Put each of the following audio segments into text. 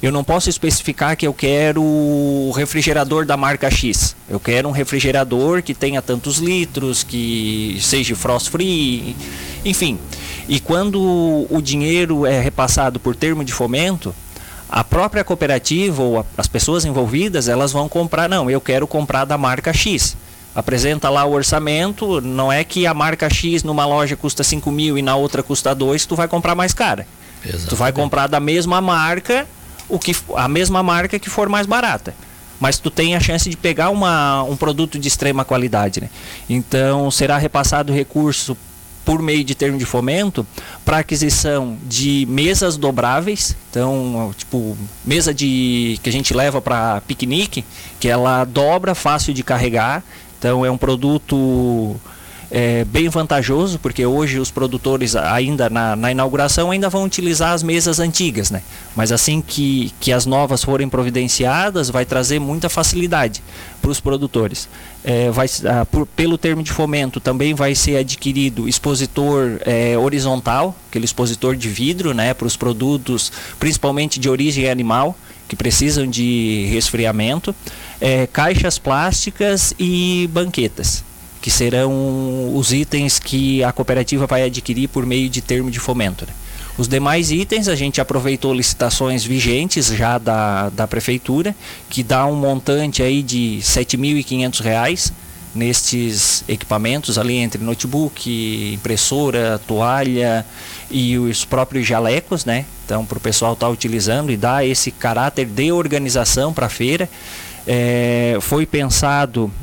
Eu não posso especificar que eu quero o refrigerador da marca X. Eu quero um refrigerador que tenha tantos litros, que seja frost free, enfim. E quando o dinheiro é repassado por termo de fomento, a própria cooperativa ou as pessoas envolvidas, elas vão comprar, não, eu quero comprar da marca X. Apresenta lá o orçamento, não é que a marca X numa loja custa 5 mil e na outra custa 2, tu vai comprar mais cara. Exatamente. Tu vai comprar da mesma marca, a mesma marca que for mais barata. Mas tu tem a chance de pegar um produto de extrema qualidade, né? Então será repassado recurso por meio de termo de fomento para aquisição de mesas dobráveis. Então, tipo, mesa que a gente leva para piquenique, que ela dobra, fácil de carregar. Então é um produto bem vantajoso, porque hoje os produtores ainda na inauguração ainda vão utilizar as mesas antigas, né? Mas assim que as novas forem providenciadas, vai trazer muita facilidade para os produtores. Pelo termo de fomento também vai ser adquirido expositor horizontal, aquele expositor de vidro, né, para os produtos principalmente de origem animal, que precisam de resfriamento, caixas plásticas e banquetas, que serão os itens que a cooperativa vai adquirir por meio de termo de fomento, né? Os demais itens a gente aproveitou licitações vigentes já da prefeitura, que dá um montante aí de R$ 7.500 nestes equipamentos ali, entre notebook, impressora, toalha e os próprios jalecos, né? Então, para o pessoal estar utilizando e dar esse caráter de organização para a feira. Foi pensado,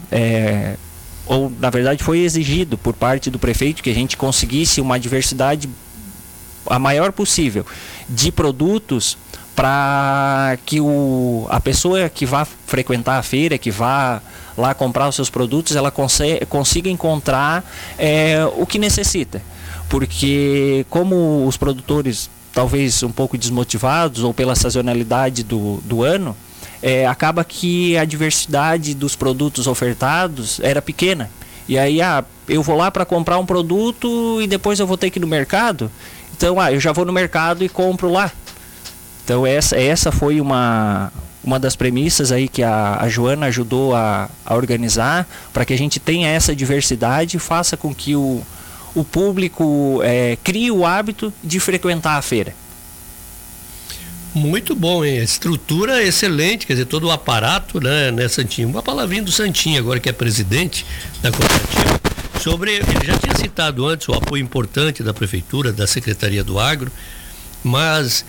ou na verdade foi exigido por parte do prefeito que a gente conseguisse uma diversidade a maior possível de produtos, para que a pessoa que vá frequentar a feira, que vá lá comprar os seus produtos, ela consiga encontrar o que necessita. Porque como os produtores, talvez um pouco desmotivados ou pela sazonalidade do ano, acaba que a diversidade dos produtos ofertados era pequena. E aí, eu vou lá para comprar um produto e depois eu vou ter que ir no mercado. Então, eu já vou no mercado e compro lá. Então, essa foi uma das premissas aí que a Joana ajudou a organizar, para que a gente tenha essa diversidade e faça com que o público crie o hábito de frequentar a feira. Muito bom, hein? A estrutura é excelente, quer dizer, todo o aparato, né, Santinho? Uma palavrinha do Santinho, agora que é presidente da cooperativa. Ele já tinha citado antes o apoio importante da prefeitura, da Secretaria do Agro, mas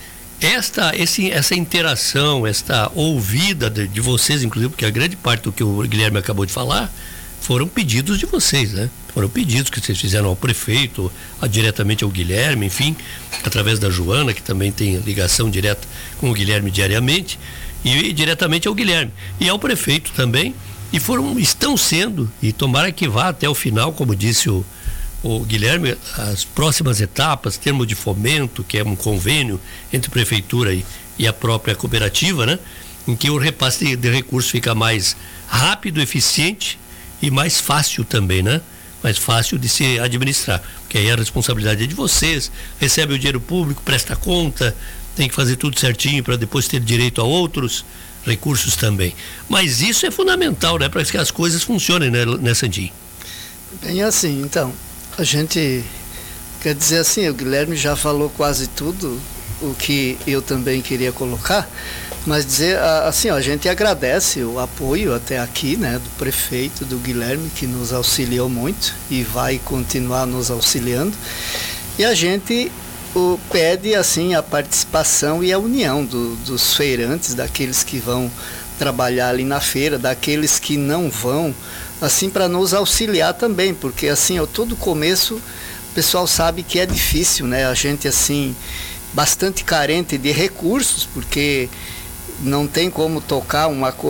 essa interação, esta ouvida de vocês, inclusive, porque a grande parte do que o Guilherme acabou de falar foram pedidos de vocês, né? Foram pedidos que vocês fizeram ao prefeito, diretamente ao Guilherme, enfim, através da Joana, que também tem ligação direta com o Guilherme diariamente, e diretamente ao Guilherme. E ao prefeito também, e estão sendo, e tomara que vá até o final, como disse o Guilherme, as próximas etapas, termo de fomento, que é um convênio entre a prefeitura e a própria cooperativa, né? Em que o repasse de recursos fica mais rápido, eficiente e mais fácil também, né? Mais fácil de se administrar, porque aí a responsabilidade é de vocês, recebe o dinheiro público, presta conta, tem que fazer tudo certinho para depois ter direito a outros recursos também. Mas isso é fundamental, né? Para que as coisas funcionem, né, Santinho? Bem assim, então, a gente quer dizer assim, o Guilherme já falou quase tudo o que eu também queria colocar, mas dizer assim, a gente agradece o apoio até aqui, né, do prefeito, do Guilherme, que nos auxiliou muito e vai continuar nos auxiliando, e a gente pede assim a participação e a união dos feirantes, daqueles que vão trabalhar ali na feira, daqueles que não vão, assim, para nos auxiliar também, porque assim, todo começo o pessoal sabe que é difícil, né? A gente assim, bastante carente de recursos, porque não tem como tocar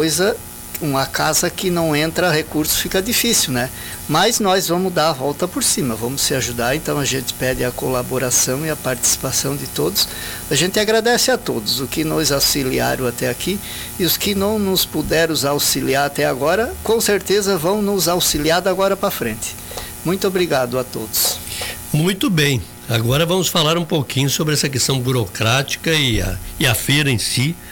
uma casa que não entra recurso, fica difícil, né? Mas nós vamos dar a volta por cima, vamos se ajudar, então a gente pede a colaboração e a participação de todos. A gente agradece a todos, os que nos auxiliaram até aqui e os que não nos puderam auxiliar até agora, com certeza vão nos auxiliar da agora para frente. Muito obrigado a todos. Muito bem, agora vamos falar um pouquinho sobre essa questão burocrática e a feira em si.